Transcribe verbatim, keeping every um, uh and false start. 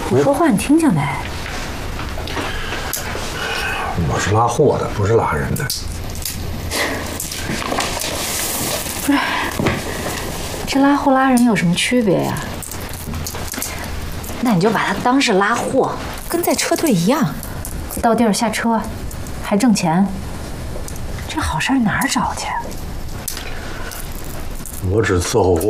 我说话你听见没？ 我是拉货的，不是拉人的。 不是，这拉货拉人有什么区别呀？那你就把它当是拉货，跟在车队一样，到地儿下车，还挣钱。这好事儿哪儿找去？ 我只伺候货。